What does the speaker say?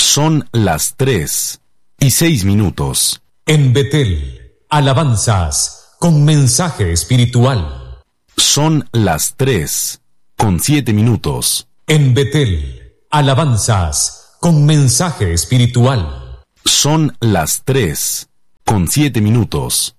Son las 3:06. En Betel, alabanzas con mensaje espiritual. Son las 3:07. En Betel, alabanzas con mensaje espiritual. Son las 3:07.